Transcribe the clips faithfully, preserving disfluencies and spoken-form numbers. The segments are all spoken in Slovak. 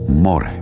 More.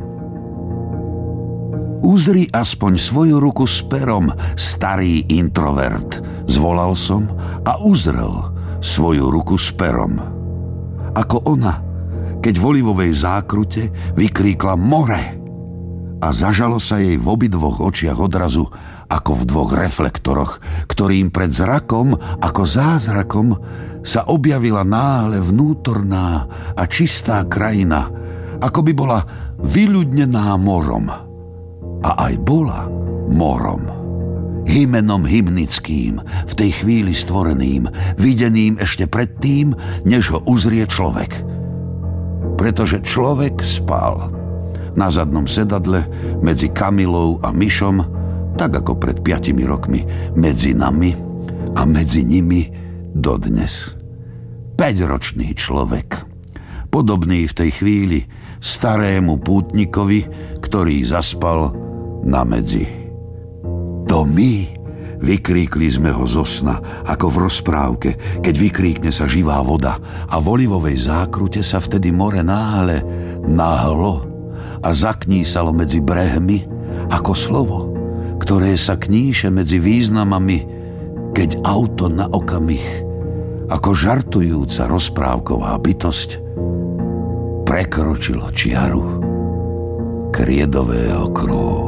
Uzri aspoň svoju ruku s perom, starý introvert, zvolal som a uzrel svoju ruku s perom. Ako ona, keď v olivovej zákrute vykríkla more a zažalo sa jej v obidvoch očiach odrazu ako v dvoch reflektoroch, ktorým pred zrakom ako zázrakom sa objavila náhle vnútorná a čistá krajina, ako by bola vyľudnená morom. A aj bola morom. Hymenom hymnickým, v tej chvíli stvoreným, videným ešte predtým, než ho uzrie človek. Pretože človek spal na zadnom sedadle medzi Kamilou a Myšom, tak ako pred piatimi rokmi medzi nami a medzi nimi dodnes. Päťročný človek, podobný v tej chvíli starému pútnikovi, ktorý zaspal na medzi. To my, vykríkli sme ho zo sna, ako v rozprávke, keď vykríkne sa živá voda a v olivovej zákrute sa vtedy more náhle nahlo a zaknísalo medzi brehmi ako slovo, ktoré sa kníše medzi významami, keď auto na okamih, ako žartujúca rozprávková bytosť, prekročilo čiaru kriedového kruhu.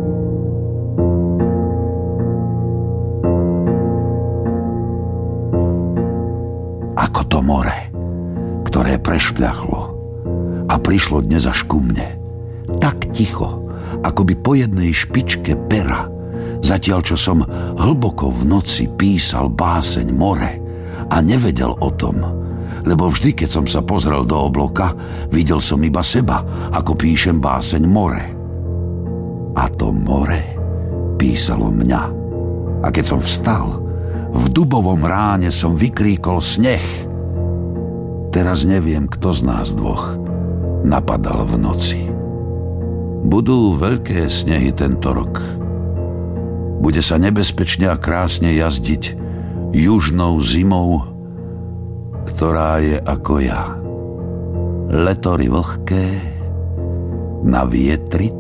Ako to more, ktoré prešpľachlo a prišlo dnes až ku mne, tak ticho, ako by po jednej špičke pera, zatiaľ čo som hlboko v noci písal báseň more a nevedel o tom, lebo vždy, keď som sa pozrel do obloka, videl som iba seba, ako píšem báseň more. A to more písalo mňa. A keď som vstal, v dubovom ráne som vykríkol sneh. Teraz neviem, kto z nás dvoch napadal v noci. Budú veľké snehy tento rok. Bude sa nebezpečne a krásne jazdiť južnou zimou, ktorá je ako ja. Letory vlhké, na vietri